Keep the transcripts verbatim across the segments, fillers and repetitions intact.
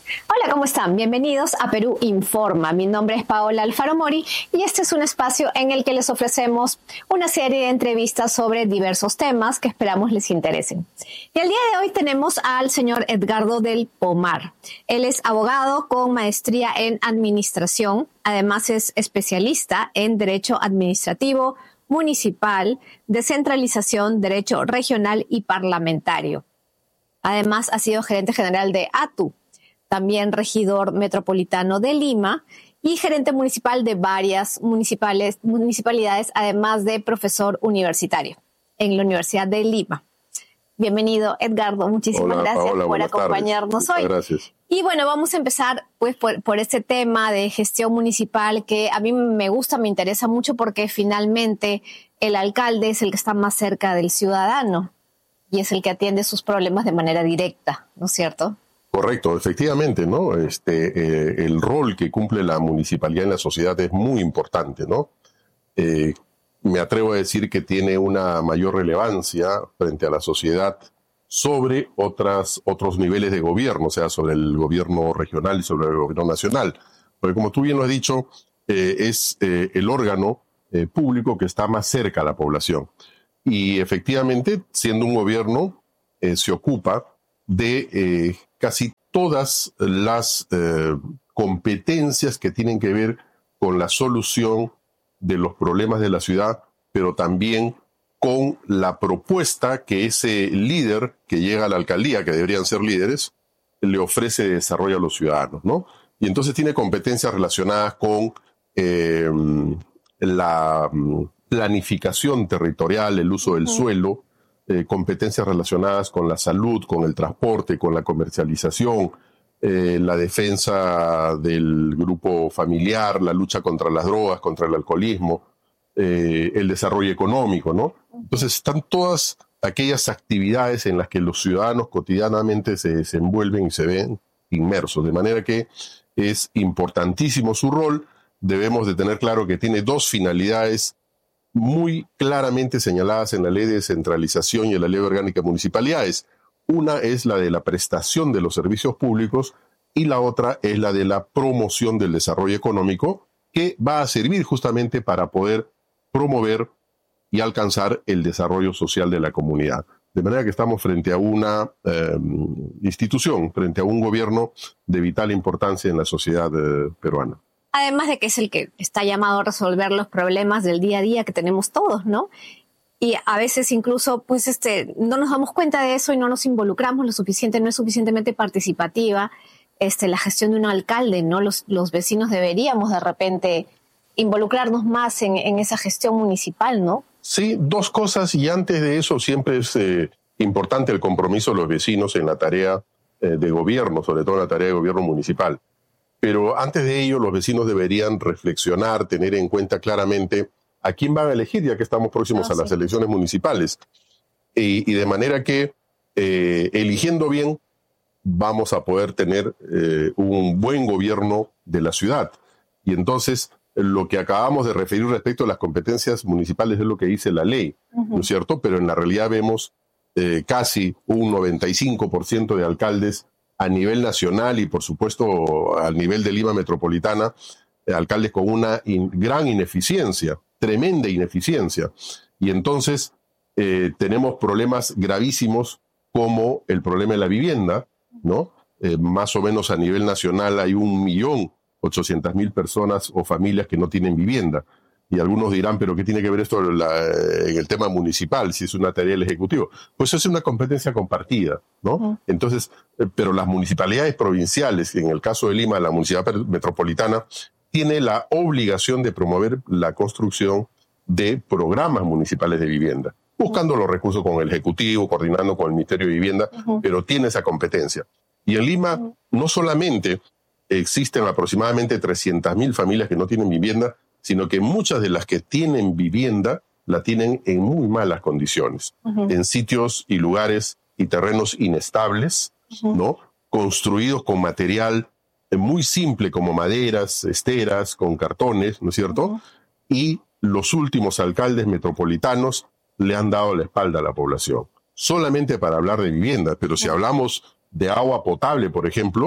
Hola, ¿cómo están? Bienvenidos a Perú Informa. Mi nombre es Paola Alfaro Mori y este es un espacio en el que les ofrecemos una serie de entrevistas sobre diversos temas que esperamos les interesen. Y el día de hoy tenemos al señor Edgardo del Pomar. Él es abogado con maestría en administración. Además es especialista en Derecho Administrativo, Municipal, Descentralización, Derecho Regional y Parlamentario. Además ha sido gerente general de A T U, también regidor metropolitano de Lima y gerente municipal de varias municipales, municipalidades, además de profesor universitario en la Universidad de Lima. Bienvenido, Edgardo. Muchísimas Hola, gracias Paola, por acompañarnos tardes. hoy. Gracias. Y bueno, vamos a empezar pues por, por este tema de gestión municipal que a mí me gusta, me interesa mucho porque finalmente el alcalde es el que está más cerca del ciudadano y es el que atiende sus problemas de manera directa, ¿no es cierto? Correcto, efectivamente, ¿no? Este, eh, el rol que cumple la municipalidad en la sociedad es muy importante, ¿no? Eh, me atrevo a decir que tiene una mayor relevancia frente a la sociedad sobre otras, otros niveles de gobierno, o sea, sobre el gobierno regional y sobre el gobierno nacional. Porque como tú bien lo has dicho, eh, es eh, el órgano eh, público que está más cerca a la población. Y efectivamente, siendo un gobierno, eh, se ocupa de eh, casi todas las eh, competencias que tienen que ver con la solución de los problemas de la ciudad, pero también con la propuesta que ese líder que llega a la alcaldía, que deberían ser líderes, le ofrece de desarrollo a los ciudadanos, ¿no? Y entonces tiene competencias relacionadas con eh, la planificación territorial, el uso del uh-huh. suelo, Eh, competencias relacionadas con la salud, con el transporte, con la comercialización, eh, la defensa del grupo familiar, la lucha contra las drogas, contra el alcoholismo, eh, el desarrollo económico, ¿no? Entonces están todas aquellas actividades en las que los ciudadanos cotidianamente se desenvuelven y se ven inmersos, de manera que es importantísimo su rol. Debemos de tener claro que tiene dos finalidades muy claramente señaladas en la Ley de Descentralización y en la Ley Orgánica de Municipalidades. Una es la de la prestación de los servicios públicos y la otra es la de la promoción del desarrollo económico, que va a servir justamente para poder promover y alcanzar el desarrollo social de la comunidad. De manera que estamos frente a una eh, institución, frente a un gobierno de vital importancia en la sociedad eh, peruana. Además de que es el que está llamado a resolver los problemas del día a día que tenemos todos, ¿no? Y a veces incluso, pues, este, no nos damos cuenta de eso y no nos involucramos lo suficiente, no es suficientemente participativa este, la gestión de un alcalde, ¿no? Los, los vecinos deberíamos de repente involucrarnos más en, en esa gestión municipal, ¿no? Sí, dos cosas, y antes de eso siempre es eh, importante el compromiso de los vecinos en la tarea eh, de gobierno, sobre todo en la tarea de gobierno municipal. Pero antes de ello, los vecinos deberían reflexionar, tener en cuenta claramente a quién van a elegir, ya que estamos próximos oh, a las sí. elecciones municipales. Y, y de manera que, eh, eligiendo bien, vamos a poder tener eh, un buen gobierno de la ciudad. Y entonces, lo que acabamos de referir respecto a las competencias municipales es lo que dice la ley, uh-huh. ¿no es cierto? Pero en la realidad vemos eh, casi un noventa y cinco por ciento de alcaldes a nivel nacional y, por supuesto, al nivel de Lima metropolitana, eh, alcaldes con una in, gran ineficiencia, tremenda ineficiencia. Y entonces eh, tenemos problemas gravísimos como el problema de la vivienda, ¿no? Eh, más o menos a nivel nacional hay un millón ochocientas mil personas o familias que no tienen vivienda. Y algunos dirán, ¿pero qué tiene que ver esto en, la, en el tema municipal, si es una tarea del Ejecutivo? Pues es una competencia compartida, ¿no? Uh-huh. Entonces, eh, pero las municipalidades provinciales, en el caso de Lima, la municipalidad metropolitana, tiene la obligación de promover la construcción de programas municipales de vivienda, buscando uh-huh. los recursos con el Ejecutivo, coordinando con el Ministerio de Vivienda, uh-huh. pero tiene esa competencia. Y en Lima, uh-huh. no solamente existen aproximadamente trescientas mil familias que no tienen vivienda, sino que muchas de las que tienen vivienda la tienen en muy malas condiciones, uh-huh. en sitios y lugares y terrenos inestables, uh-huh. ¿no? Construidos con material muy simple como maderas, esteras, con cartones, ¿no es cierto? Uh-huh. Y los últimos alcaldes metropolitanos le han dado la espalda a la población. Solamente para hablar de vivienda, pero si uh-huh. hablamos de agua potable, por ejemplo,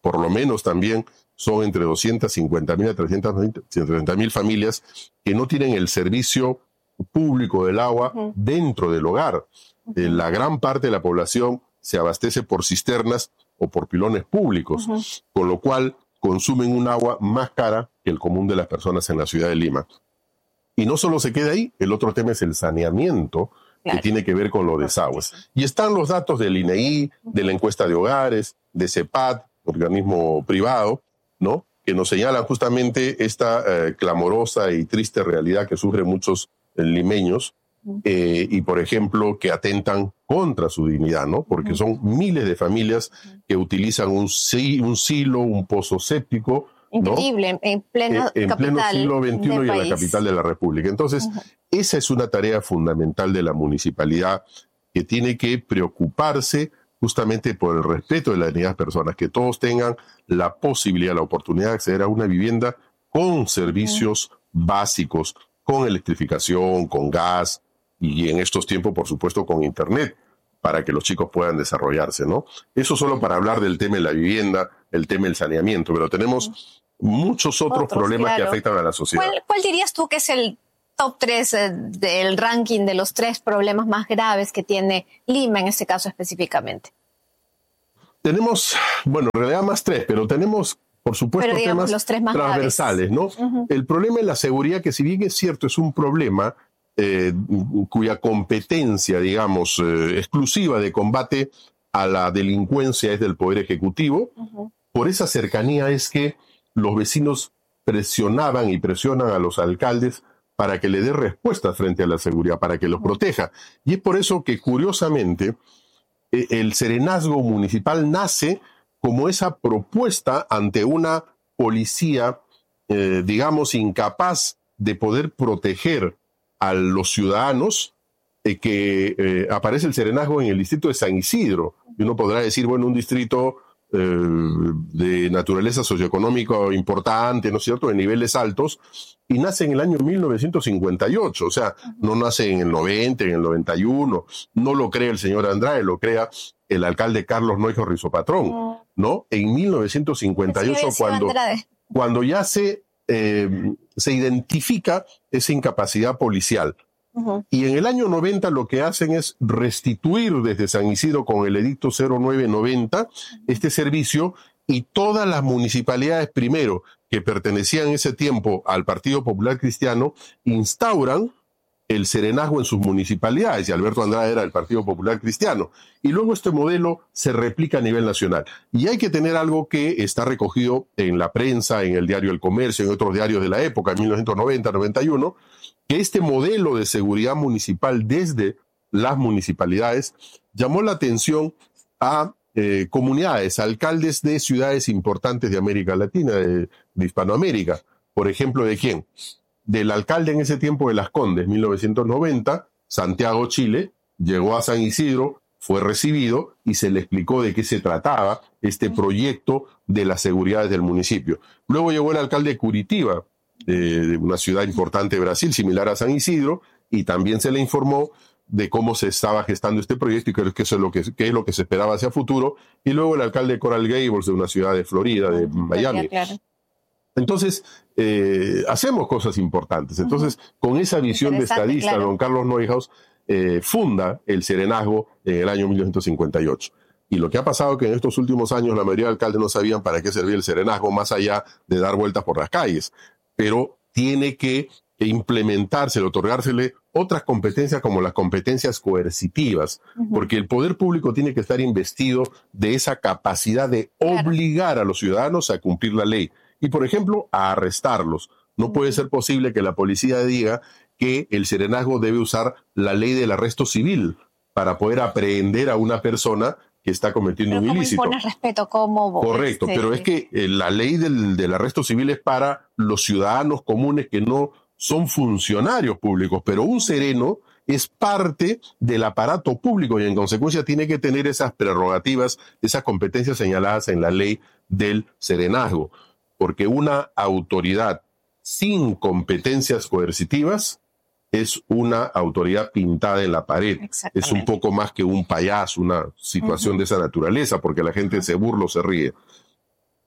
por lo menos también son entre doscientas cincuenta mil a trescientas treinta mil familias que no tienen el servicio público del agua uh-huh. dentro del hogar. Uh-huh. Eh, la gran parte de la población se abastece por cisternas o por pilones públicos, uh-huh. con lo cual consumen un agua más cara que el común de las personas en la ciudad de Lima. Y no solo se queda ahí, el otro tema es el saneamiento, claro. que tiene que ver con los desagües. Y están los datos del I N E I, de la encuesta de hogares, de CEPAD, organismo privado, ¿no?, que nos señalan justamente esta eh, clamorosa y triste realidad que sufren muchos eh, limeños, eh, y por ejemplo que atentan contra su dignidad, ¿no?, porque uh-huh. son miles de familias que utilizan un, un silo, un pozo séptico, increíble, ¿no?, en pleno, en capital pleno siglo veintiuno y en la capital de la República. Entonces, uh-huh. esa es una tarea fundamental de la municipalidad, que tiene que preocuparse justamente por el respeto de la dignidad de las personas, que todos tengan la posibilidad, la oportunidad de acceder a una vivienda con servicios uh-huh. básicos, con electrificación, con gas y en estos tiempos, por supuesto, con internet, para que los chicos puedan desarrollarse, ¿no? Eso solo para hablar del tema de la vivienda, el tema del saneamiento, pero tenemos uh-huh. muchos otros, otros problemas claro. que afectan a la sociedad. ¿Cuál, cuál dirías tú que es el top tres eh, del ranking de los tres problemas más graves que tiene Lima en este caso específicamente? Tenemos, bueno, en realidad más tres, pero tenemos, por supuesto, pero, digamos, temas los tres más transversales, graves. ¿No? Uh-huh. El problema es la seguridad, que si bien es cierto, es un problema eh, cuya competencia, digamos, eh, exclusiva de combate a la delincuencia es del Poder Ejecutivo. Uh-huh. Por esa cercanía es que los vecinos presionaban y presionan a los alcaldes para que le dé respuesta frente a la seguridad, para que los proteja. Y es por eso que, curiosamente, eh, el serenazgo municipal nace como esa propuesta ante una policía, eh, digamos, incapaz de poder proteger a los ciudadanos, eh, que eh, aparece el serenazgo en el distrito de San Isidro. Y uno podrá decir, bueno, un distrito eh, de naturaleza socioeconómica importante, ¿no es cierto?, de niveles altos, y nace en el año mil novecientos cincuenta y ocho, o sea, no nace en el noventa, en el noventa y uno, no lo crea el señor Andrade, lo crea el alcalde Carlos Noyjo Rizopatrón, ¿no? En mil novecientos cincuenta y ocho, cuando, cuando ya se, eh, se identifica esa incapacidad policial. Uh-huh. Y en el año noventa lo que hacen es restituir desde San Isidro con el edicto cero nueve noventa este servicio, y todas las municipalidades, primero, que pertenecían en ese tiempo al Partido Popular Cristiano, instauran el serenazgo en sus municipalidades, y Alberto Andrade era del Partido Popular Cristiano. Y luego este modelo se replica a nivel nacional. Y hay que tener algo que está recogido en la prensa, en el diario El Comercio, en otros diarios de la época, en mil novecientos noventa, noventa y uno, que este modelo de seguridad municipal desde las municipalidades llamó la atención a eh, comunidades, alcaldes de ciudades importantes de América Latina, de, de Hispanoamérica. Por ejemplo, ¿de quién? Del alcalde en ese tiempo de Las Condes, mil novecientos noventa, Santiago Chile, llegó a San Isidro, fue recibido y se le explicó de qué se trataba este proyecto de las seguridades del municipio. Luego llegó el alcalde de Curitiba, eh, de una ciudad importante de Brasil, similar a San Isidro, y también se le informó de cómo se estaba gestando este proyecto y creo que eso es lo que, que es lo que se esperaba hacia futuro. Y luego el alcalde de Coral Gables, de una ciudad de Florida, de Miami. Claro, claro. Entonces, eh, hacemos cosas importantes. Entonces, uh-huh. con esa visión de estadista, claro. don Carlos Neuhaus eh, funda el serenazgo en el año mil novecientos cincuenta y ocho. Y lo que ha pasado es que en estos últimos años la mayoría de alcaldes no sabían para qué servía el serenazgo, más allá de dar vueltas por las calles. Pero tiene que implementarse, otorgársele otras competencias como las competencias coercitivas, uh-huh. porque el poder público tiene que estar investido de esa capacidad de claro. obligar a los ciudadanos a cumplir la ley. Y, por ejemplo, a arrestarlos. No puede ser posible que la policía diga que el serenazgo debe usar la ley del arresto civil para poder aprehender a una persona que está cometiendo pero un ilícito. ¿Cómo impones respeto? ¿Cómo? Correcto, este... pero es que eh, la ley del, del arresto civil es para los ciudadanos comunes que no son funcionarios públicos, pero un sereno es parte del aparato público y en consecuencia tiene que tener esas prerrogativas, esas competencias señaladas en la ley del serenazgo. Porque una autoridad sin competencias coercitivas es una autoridad pintada en la pared. Es un poco más que un payaso, una situación uh-huh. de esa naturaleza, porque la gente uh-huh. se burla o se ríe.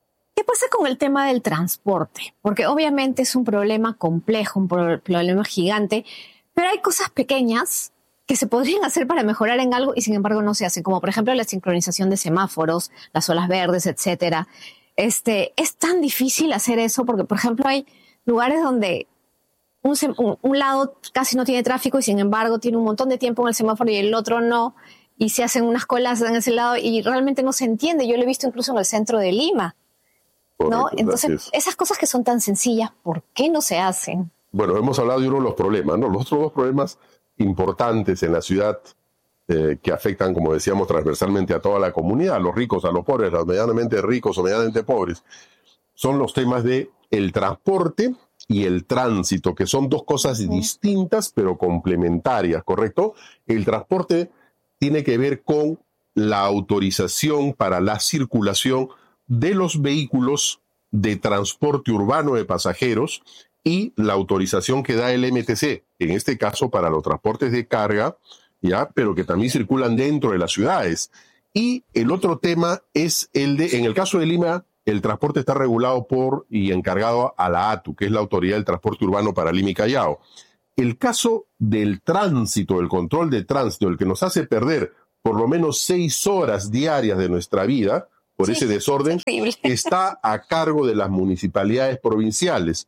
pasa con el tema del transporte? Porque obviamente es un problema complejo, un pro- problema gigante, pero hay cosas pequeñas que se podrían hacer para mejorar en algo y sin embargo no se hacen, como por ejemplo la sincronización de semáforos, las olas verdes, etcétera. Este, es tan difícil hacer eso porque, por ejemplo, hay lugares donde un, sem- un, un lado casi no tiene tráfico y sin embargo tiene un montón de tiempo en el semáforo y el otro no, y se hacen unas colas en ese lado y realmente no se entiende. Yo lo he visto incluso en el centro de Lima, ¿no? Correcto, Entonces, esas cosas que son tan sencillas, ¿por qué no se hacen? Bueno, hemos hablado de uno de los problemas, ¿no? Los otros dos problemas importantes en la ciudad eh, que afectan, como decíamos, transversalmente a toda la comunidad, a los ricos, a los pobres, a los medianamente ricos o medianamente pobres, son los temas de el transporte y el tránsito, que son dos cosas uh-huh. distintas pero complementarias, ¿correcto? El transporte tiene que ver con la autorización para la circulación de los vehículos de transporte urbano de pasajeros y la autorización que da el M T C, en este caso para los transportes de carga, ya, pero que también circulan dentro de las ciudades. Y el otro tema es el de, en el caso de Lima, el transporte está regulado por y encargado a la A T U, que es la Autoridad del Transporte Urbano para Lima y Callao. El caso del tránsito, el control de tránsito, el que nos hace perder por lo menos seis horas diarias de nuestra vida por sí, ese desorden, está a cargo de las municipalidades provinciales.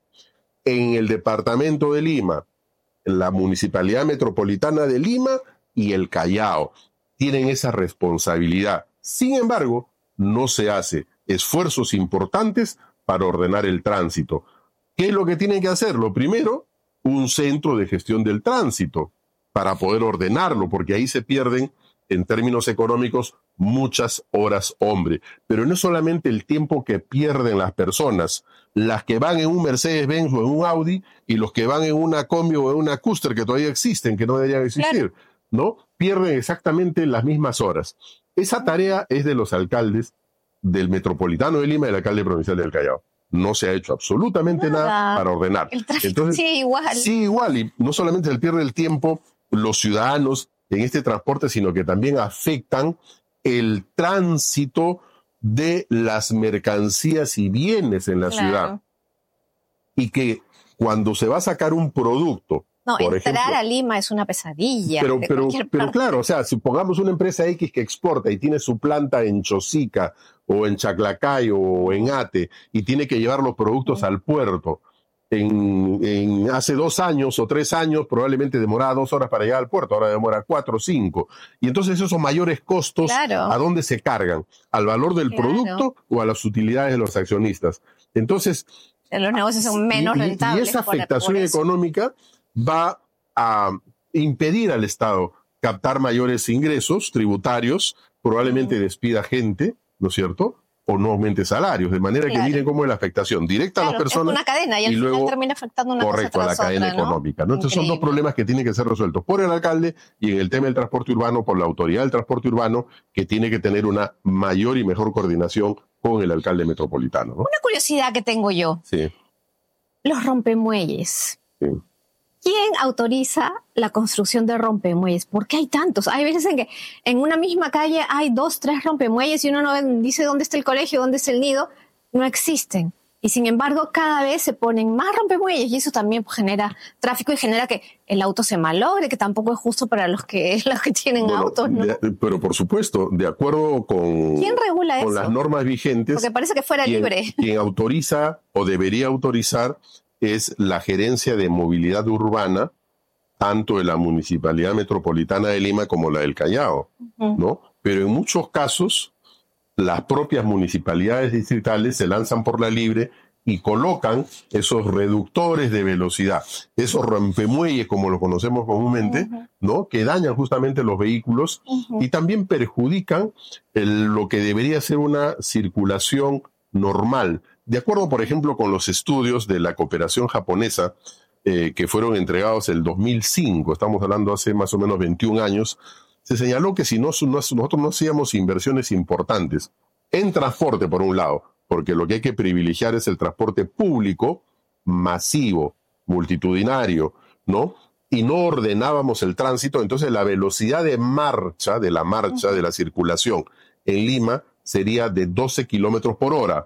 En el departamento de Lima, la Municipalidad Metropolitana de Lima y el Callao tienen esa responsabilidad. Sin embargo, no se hace esfuerzos importantes para ordenar el tránsito. ¿Qué es lo que tienen que hacer? Lo primero, un centro de gestión del tránsito para poder ordenarlo, porque ahí se pierden, en términos económicos, muchas horas hombre. Pero no es solamente el tiempo que pierden las personas, las que van en un Mercedes-Benz o en un Audi y los que van en una Combi o en una Custer que todavía existen, que no deberían existir, claro, ¿no? Pierden exactamente las mismas horas. Esa tarea es de los alcaldes del Metropolitano de Lima y del alcalde provincial del Callao. No se ha hecho absolutamente nada, nada para ordenar. El tráfico Entonces, sigue igual. Sigue igual, y no solamente se pierde el tiempo los ciudadanos en este transporte, sino que también afectan el tránsito de las mercancías y bienes en la claro. ciudad. Y que cuando se va a sacar un producto, no, por entrar ejemplo, a Lima es una pesadilla. Pero, pero, pero claro, o sea, si pongamos una empresa X que exporta y tiene su planta en Chosica o en Chaclacayo o en Ate y tiene que llevar los productos sí. al puerto, en, en hace dos años o tres años probablemente demoraba dos horas para llegar al puerto, ahora demora cuatro o cinco. Y entonces esos son mayores costos, claro. ¿a dónde se cargan? ¿Al valor del claro. producto o a las utilidades de los accionistas? Entonces, los negocios son menos y, rentables. Y esa afectación por, por económica va a impedir al Estado captar mayores ingresos tributarios, probablemente uh-huh. despida gente, ¿no es cierto? O no aumente salarios, de manera claro. que miren cómo es la afectación directa claro, a las personas. Es una cadena y, al y luego, final termina afectando una correcto, cosa a la tras cadena otra, ¿no? económica. ¿no? Entonces son dos problemas que tienen que ser resueltos por el alcalde y en el tema del transporte urbano por la Autoridad del Transporte Urbano, que tiene que tener una mayor y mejor coordinación con el alcalde metropolitano, ¿no? Una curiosidad que tengo yo. Sí. Los rompemuelles. Sí. ¿Quién autoriza la construcción de rompemuelles? ¿Por qué hay tantos? Hay veces en que en una misma calle hay dos, tres rompemuelles y uno no dice dónde está el colegio, dónde está el nido. No existen. Y sin embargo, cada vez se ponen más rompemuelles y eso también genera tráfico y genera que el auto se malogre, que tampoco es justo para los que, los que tienen bueno, autos, ¿no? De, pero por supuesto, de acuerdo con, ¿Quién regula con eso? las normas vigentes. Porque parece que fuera quien, libre. Quien autoriza o debería autorizar es la Gerencia de Movilidad Urbana, tanto de la Municipalidad Metropolitana de Lima como la del Callao, uh-huh. ¿no? Pero en muchos casos, las propias municipalidades distritales se lanzan por la libre y colocan esos reductores de velocidad, esos rompemuelles, como los conocemos comúnmente, uh-huh. ¿no? Que dañan justamente los vehículos uh-huh. y también perjudican el, lo que debería ser una circulación normal. De acuerdo, por ejemplo, con los estudios de la cooperación japonesa eh, que fueron entregados el dos mil cinco, estamos hablando hace más o menos veintiún años, se señaló que si no, no, nosotros no hacíamos inversiones importantes en transporte, por un lado, porque lo que hay que privilegiar es el transporte público, masivo, multitudinario, ¿no? Y no ordenábamos el tránsito, entonces la velocidad de marcha, de la marcha, uh-huh. de la circulación en Lima sería de doce kilómetros por hora.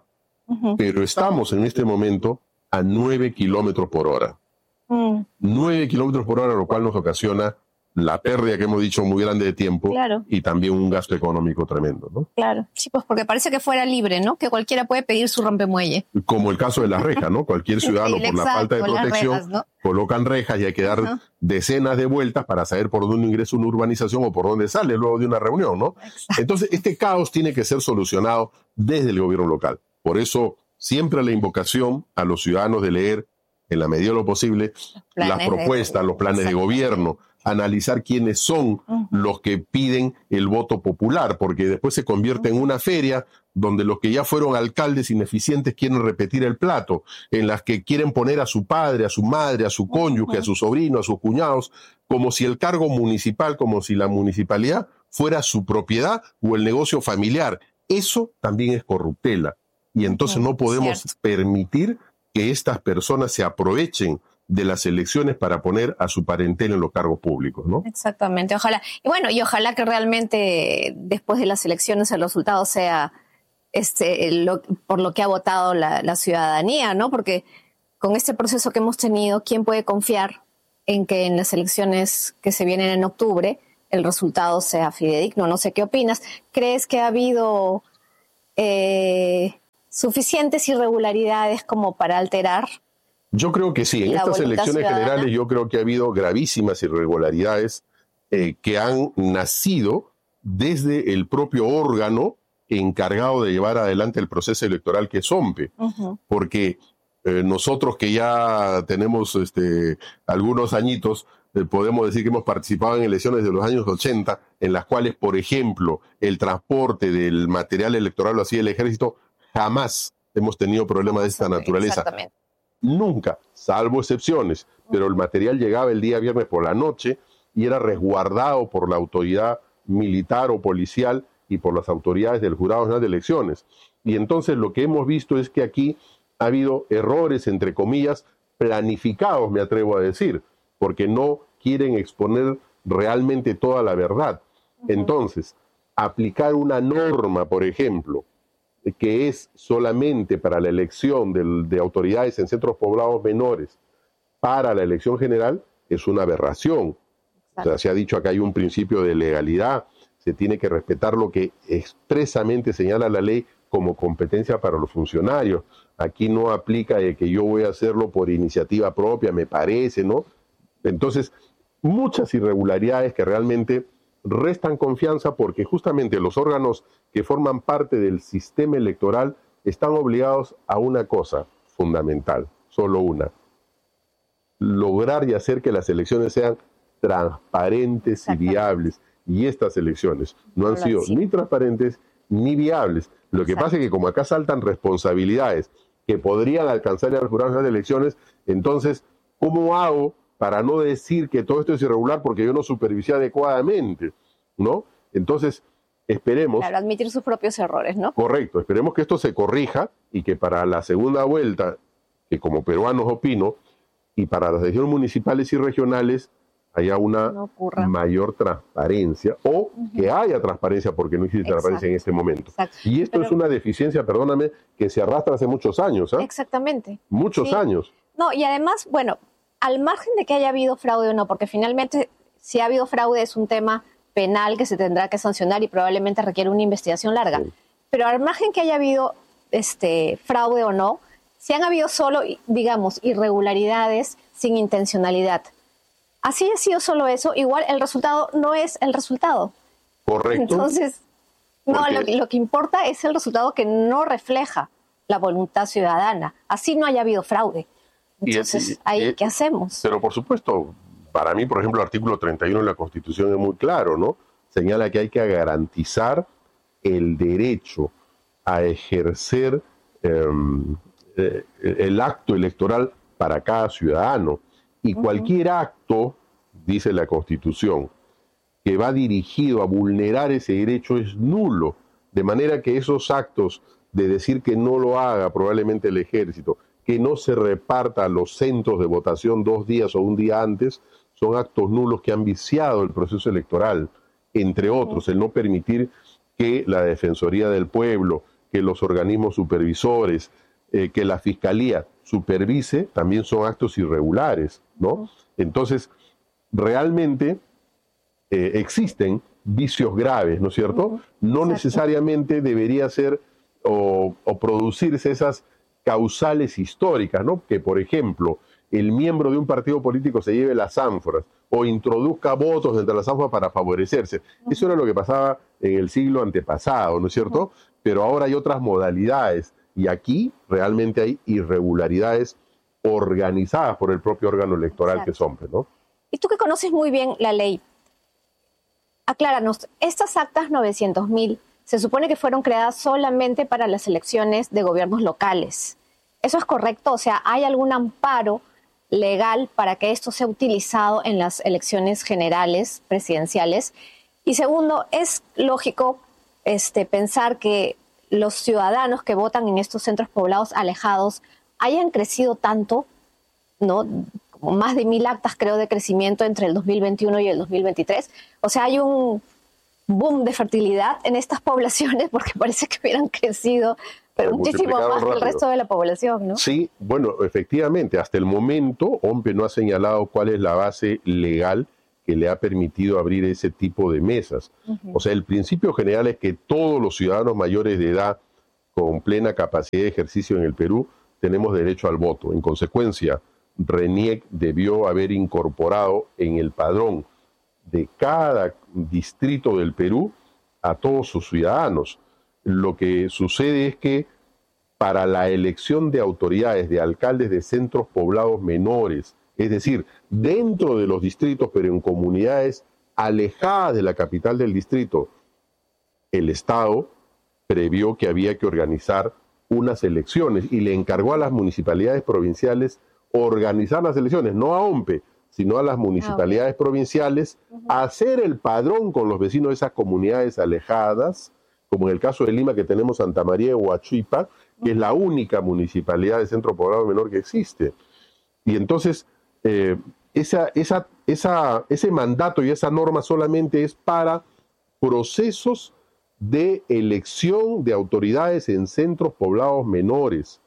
Uh-huh. Pero estamos en este momento a nueve kilómetros por hora. Mm. nueve kilómetros por hora, lo cual nos ocasiona la pérdida que hemos dicho muy grande de tiempo, claro, y también un gasto económico tremendo, ¿no? Claro, sí, pues porque parece que fuera libre, ¿no? Que cualquiera puede pedir su rompemuelle. Como el caso de las rejas, ¿no? Cualquier ciudadano, por la falta de protección, rejas, ¿no?, colocan rejas y hay que dar uh-huh. decenas de vueltas para saber por dónde ingresa una urbanización o por dónde sale luego de una reunión, ¿no? Exacto. Entonces, este caos tiene que ser solucionado desde el gobierno local. Por eso, siempre la invocación a los ciudadanos de leer, en la medida de lo posible, las propuestas, de... los planes de gobierno, analizar quiénes son uh-huh. los que piden el voto popular, porque después se convierte uh-huh. en una feria donde los que ya fueron alcaldes ineficientes quieren repetir el plato, en las que quieren poner a su padre, a su madre, a su cónyuge, uh-huh. a su sobrino, a sus cuñados, como si el cargo municipal, como si la municipalidad fuera su propiedad o el negocio familiar. Eso también es corruptela. Y entonces uh-huh. no podemos Cierto. permitir que estas personas se aprovechen de las elecciones para poner a su parentela en los cargos públicos, ¿no? Exactamente, ojalá. Y bueno, y ojalá que realmente después de las elecciones el resultado sea este lo, por lo que ha votado la, la ciudadanía, ¿no? Porque con este proceso que hemos tenido, ¿quién puede confiar en que en las elecciones que se vienen en octubre el resultado sea fidedigno? No sé qué opinas. ¿Crees que ha habido eh, suficientes irregularidades como para alterar? Yo creo que sí. En estas elecciones ciudadana. generales yo creo que ha habido gravísimas irregularidades eh, que han nacido desde el propio órgano encargado de llevar adelante el proceso electoral, que es OMPE. Uh-huh. Porque eh, nosotros que ya tenemos este, algunos añitos, eh, podemos decir que hemos participado en elecciones de los años ochenta, en las cuales, por ejemplo, el transporte del material electoral lo hacía el ejército. Jamás hemos tenido problemas de esta naturaleza. Exactamente. Nunca, salvo excepciones, pero el material llegaba el día viernes por la noche y era resguardado por la autoridad militar o policial y por las autoridades del Jurado Nacional de Elecciones. Y entonces lo que hemos visto es que aquí ha habido errores, entre comillas, planificados, me atrevo a decir, porque no quieren exponer realmente toda la verdad. Uh-huh. Entonces, aplicar una norma, por ejemplo, que es solamente para la elección de, de autoridades en centros poblados menores para la elección general, es una aberración. Exacto. O sea, se ha dicho acá hay un principio de legalidad, se tiene que respetar lo que expresamente señala la ley como competencia para los funcionarios. Aquí no aplica de que yo voy a hacerlo por iniciativa propia, me parece, ¿no? Entonces, muchas irregularidades que realmente restan confianza, porque justamente los órganos que forman parte del sistema electoral están obligados a una cosa fundamental, solo una: lograr y hacer que las elecciones sean transparentes y viables. Y estas elecciones no han sido ni transparentes ni viables. Lo que pasa es que como acá saltan responsabilidades que podrían alcanzar al Jurado Nacional de Elecciones, entonces, ¿cómo hago para no decir que todo esto es irregular porque yo no supervisé adecuadamente, ¿no? Entonces, esperemos... Claro, admitir sus propios errores, ¿no? Correcto, esperemos que esto se corrija y que para la segunda vuelta, que como peruanos opino, y para las elecciones municipales y regionales haya una no mayor transparencia, o uh-huh. que haya transparencia, porque no existe Exacto. transparencia en este momento. Exacto. Y esto Pero... es una deficiencia, perdóname, que se arrastra hace muchos años. ¿eh? Exactamente. Muchos sí. años. No, y además, bueno, al margen de que haya habido fraude o no, porque finalmente si ha habido fraude es un tema penal que se tendrá que sancionar y probablemente requiere una investigación larga. Sí. Pero al margen que haya habido este fraude o no, si han habido solo, digamos, irregularidades sin intencionalidad. Así ha sido solo eso, igual el resultado no es el resultado. Correcto. Entonces, no, lo, lo que importa es el resultado que no refleja la voluntad ciudadana. Así no haya habido fraude. Entonces, y, ¿ahí y, qué hacemos? Pero por supuesto, para mí, por ejemplo, el artículo treinta y uno de la Constitución es muy claro, ¿no? Señala que hay que garantizar el derecho a ejercer eh, eh, el acto electoral para cada ciudadano. Y cualquier acto, dice la Constitución, que va dirigido a vulnerar ese derecho es nulo. De manera que esos actos de decir que no lo haga probablemente el ejército, que no se reparta a los centros de votación dos días o un día antes, son actos nulos que han viciado el proceso electoral. Entre otros, el no permitir que la Defensoría del Pueblo, que los organismos supervisores, eh, que la fiscalía supervise, también son actos irregulares, ¿no? Entonces, realmente eh, existen vicios graves, ¿no es cierto? Uh-huh. No Exacto. necesariamente debería ser o, o producirse esas causales históricas, ¿no? Que, por ejemplo, el miembro de un partido político se lleve las ánforas o introduzca votos entre las ánforas para favorecerse. Uh-huh. Eso era lo que pasaba en el siglo antepasado, ¿no es cierto? Uh-huh. Pero ahora hay otras modalidades y aquí realmente hay irregularidades organizadas por el propio órgano electoral Exacto. que son, ¿no? Y tú que conoces muy bien la ley, acláranos, estas actas novecientos mil se supone que fueron creadas solamente para las elecciones de gobiernos locales. ¿Eso es correcto? O sea, ¿hay algún amparo legal para que esto sea utilizado en las elecciones generales presidenciales? Y segundo, ¿es lógico este, pensar que los ciudadanos que votan en estos centros poblados alejados hayan crecido tanto, ¿no? Como más de mil actas, creo, de crecimiento entre el dos mil veintiuno y el dos mil veintitrés. O sea, hay un boom de fertilidad en estas poblaciones porque parece que hubieran crecido pero Se muchísimo más rápido. que el resto de la población, ¿no? Sí, bueno, efectivamente, hasta el momento O M P E no ha señalado cuál es la base legal que le ha permitido abrir ese tipo de mesas. Uh-huh. O sea, el principio general es que todos los ciudadanos mayores de edad con plena capacidad de ejercicio en el Perú tenemos derecho al voto. En consecuencia, RENIEC debió haber incorporado en el padrón de cada distrito del Perú a todos sus ciudadanos. Lo que sucede es que para la elección de autoridades, de alcaldes de centros poblados menores, es decir, dentro de los distritos, pero en comunidades alejadas de la capital del distrito, el Estado previó que había que organizar unas elecciones y le encargó a las municipalidades provinciales organizar las elecciones, no a O M P E, sino a las municipalidades okay. provinciales, uh-huh. a hacer el padrón con los vecinos de esas comunidades alejadas, como en el caso de Lima, que tenemos Santa María de Huachipa, que uh-huh. es la única municipalidad de centro poblado menor que existe. Y entonces, eh, esa, esa, esa, ese mandato y esa norma solamente es para procesos de elección de autoridades en centros poblados menores.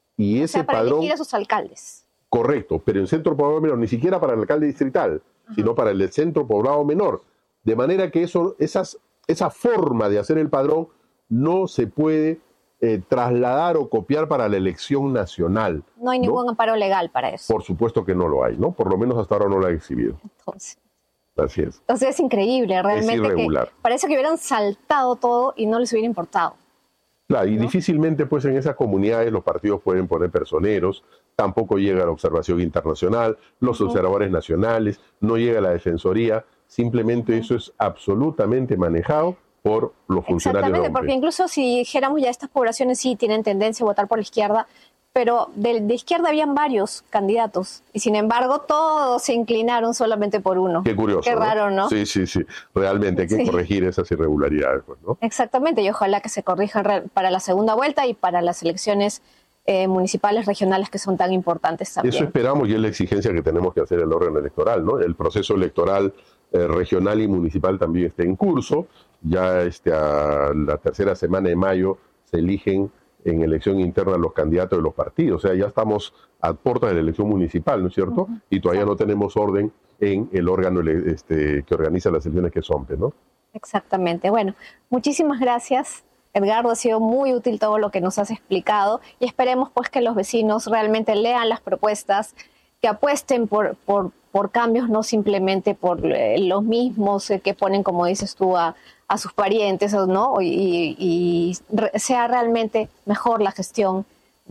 Y ese o sea, para padrón, elegir a sus alcaldes. Correcto, pero en centro poblado menor, ni siquiera para el alcalde distrital, Ajá. sino para el del centro poblado menor. De manera que eso, esas, esa forma de hacer el padrón no se puede eh, trasladar o copiar para la elección nacional. No hay ningún ¿no? amparo legal para eso. Por supuesto que no lo hay, ¿no? Por lo menos hasta ahora no lo ha exhibido. Entonces. Así es. Entonces es increíble, realmente. Es irregular. Que parece que hubieran saltado todo y no les hubiera importado. Claro, y ¿no? difícilmente pues en esas comunidades los partidos pueden poner personeros, tampoco llega la observación internacional, los uh-huh. observadores nacionales, no llega la defensoría, simplemente uh-huh. eso es absolutamente manejado por los funcionarios. Exactamente, porque incluso si dijéramos ya estas poblaciones sí tienen tendencia a votar por la izquierda, pero de, de izquierda habían varios candidatos y sin embargo todos se inclinaron solamente por uno. Qué curioso. Qué raro, ¿no? Sí, sí, sí. Realmente hay que sí. corregir esas irregularidades, pues, ¿no? Exactamente, y ojalá que se corrijan para la segunda vuelta y para las elecciones eh, municipales, regionales que son tan importantes también. Eso esperamos y es la exigencia que tenemos que hacer el órgano electoral, ¿no? El proceso electoral eh, regional y municipal también está en curso. Ya este, a la tercera semana de mayo se eligen en elección interna los candidatos de los partidos. O sea, ya estamos a puertas de la elección municipal, ¿no es cierto? Uh-huh. Y todavía Exacto. no tenemos orden en el órgano este, que organiza las elecciones, que es O M P E, ¿no? Exactamente. Bueno, muchísimas gracias, Edgardo. Ha sido muy útil todo lo que nos has explicado y esperemos pues que los vecinos realmente lean las propuestas, que apuesten por, por, por cambios, no simplemente por eh, los mismos eh, que ponen, como dices tú, a a sus parientes, ¿no? Y, y re, sea realmente mejor la gestión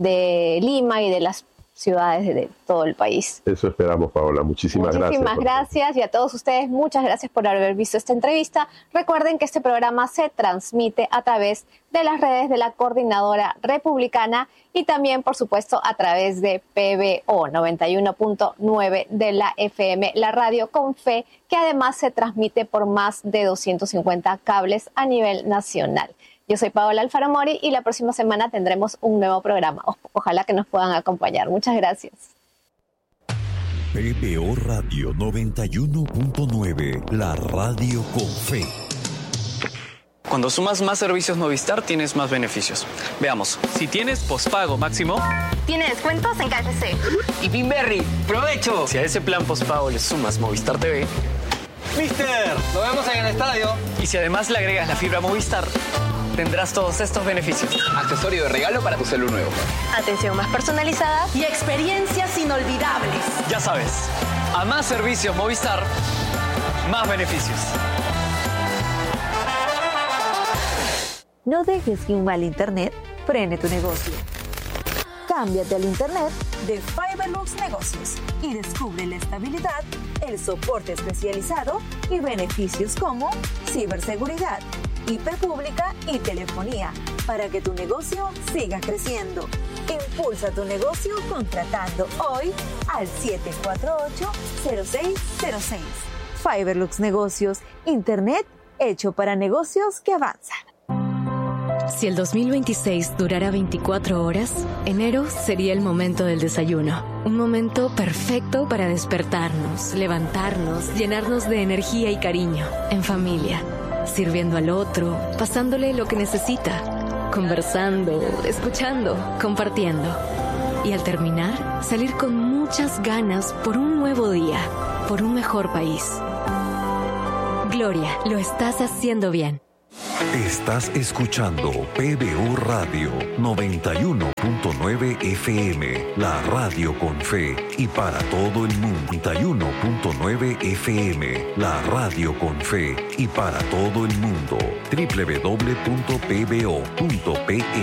de Lima y de las ciudades de, de todo el país. Eso esperamos, Paola. Muchísimas, Muchísimas gracias. Muchísimas gracias y a todos ustedes, muchas gracias por haber visto esta entrevista. Recuerden que este programa se transmite a través de las redes de la Coordinadora Republicana y también, por supuesto, a través de P B O noventa y uno punto nueve de la F M, la radio con fe, que además se transmite por más de doscientos cincuenta cables a nivel nacional. Yo soy Paola Alfaro Mori y la próxima semana tendremos un nuevo programa. O- ojalá que nos puedan acompañar. Muchas gracias. P B O Radio noventa y uno punto nueve, la radio con fe. Cuando sumas más servicios Movistar, tienes más beneficios. Veamos. Si tienes pospago máximo, tiene descuentos en K F C. Y Pinberry, ¡provecho! Si a ese plan pospago le sumas Movistar T V, ¡Mister! ¡Nos vemos en el estadio! Y si además le agregas la fibra Movistar, tendrás todos estos beneficios. Accesorio de regalo para tu celu nuevo. Atención más personalizada y experiencias inolvidables. Ya sabes, a más servicios Movistar, más beneficios. No dejes que un mal internet frene tu negocio. Cámbiate al internet de Fiberlux Negocios y descubre la estabilidad, el soporte especializado y beneficios como ciberseguridad, I P pública y telefonía para que tu negocio siga creciendo. Impulsa tu negocio contratando hoy al siete cuatro ocho, cero seis cero seis. Fiberlux Negocios, internet hecho para negocios que avanzan. Si el dos mil veintiséis durara veinticuatro horas, enero sería el momento del desayuno. Un momento perfecto para despertarnos, levantarnos, llenarnos de energía y cariño, en familia, sirviendo al otro, pasándole lo que necesita, conversando, escuchando, compartiendo. Y al terminar, salir con muchas ganas por un nuevo día, por un mejor país. Gloria, lo estás haciendo bien. Estás escuchando P B O Radio noventa y uno punto nueve F M, la radio con fe y para todo el mundo. noventa y uno punto nueve F M, la radio con fe y para todo el mundo. doble u doble u doble u punto p b o punto p e